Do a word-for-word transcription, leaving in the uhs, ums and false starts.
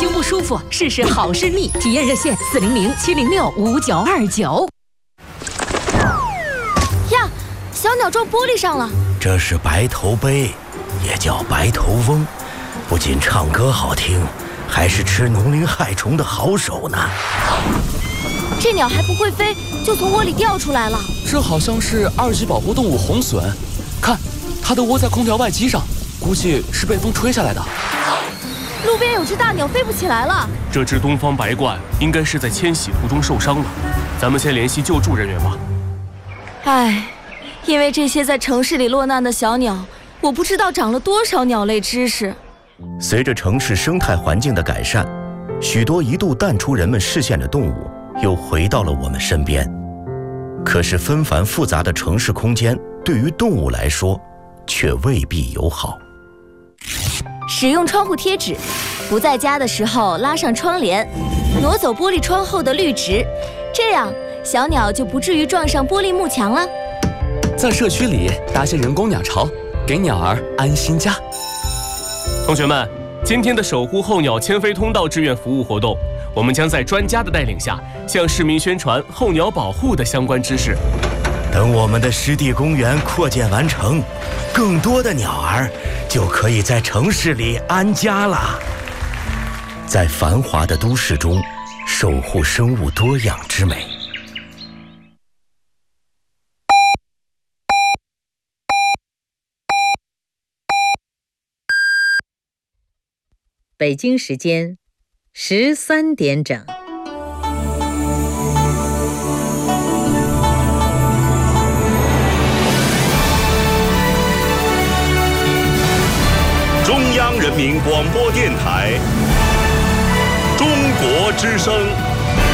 经不舒服，试试好视力。体验热线：四零零七零六五九二九。 呀，小鸟撞玻璃上了。 这是白头鹎，也叫白头翁，不仅唱歌好听，还是吃农林害虫的好手呢。 这鸟还不会飞，就从窝里掉出来了。 这好像是二级保护动物红隼，看，它都窝在空调外机上，估计是被风吹下来的。 路边有只大鸟飞不起来了。 这只东方白鹳应该是在迁徙途中受伤了，咱们先联系救助人员吧。 唉，因为这些在城市里落难的小鸟，我不知道长了多少鸟类知识。 随着城市生态环境的改善，许多一度淡出人们视线的动物又回到了我们身边。可是纷繁复杂的城市空间对于动物来说却未必友好。 使用窗户贴纸，不在家的时候拉上窗帘，挪走玻璃窗后的绿植，这样小鸟就不至于撞上玻璃幕墙了。 在社区里搭些人工鸟巢，给鸟儿安心家。 同学们，今天的守护候鸟迁飞通道志愿服务活动，我们将在专家的带领下，向市民宣传候鸟保护的相关知识。 等我们的湿地公园扩建完成，更多的鸟儿就可以在城市里安家了。在繁华的都市中，守护生物多样之美。 北京时间十三点整。 中央人民广播电台，中国之声。